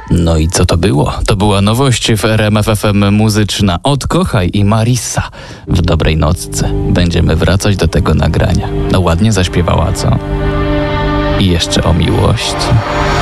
No i co to było? To była nowość w RMF FM muzyczna od Kochaj i Marissa. W dobrej nocce będziemy wracać do tego nagrania. No ładnie zaśpiewała, co? I jeszcze o miłości.